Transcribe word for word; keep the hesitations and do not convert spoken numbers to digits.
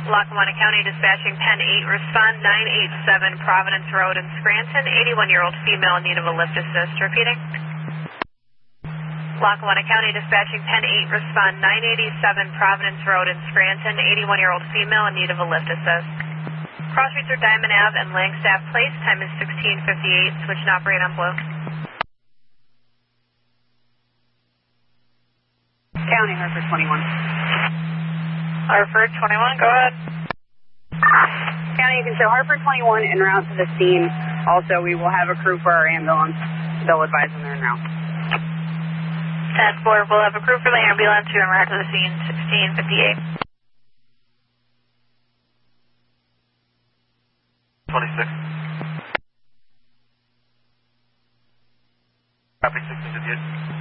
Lackawanna County dispatching Penn eight, respond nine eight seven Providence Road in Scranton, eighty-one-year-old female in need of a lift assist. Repeating. Lackawanna County dispatching Penn eight, respond nine eighty-seven Providence Road in Scranton, eighty-one-year-old female in need of a lift assist. Cross routes are Diamond Ave and Langstaff Place. Time is sixteen fifty-eight. Switch and operate on blue. County, Hartford twenty-one. Hartford twenty-one, go ahead. County, you can show Hartford twenty-one en route to the scene. Also, we will have a crew for our ambulance. They'll advise when they're en route. ten four, we'll have a crew for the ambulance who en route to the scene, sixteen fifty-eight. twenty-six. Copy, sixteen fifty-eight.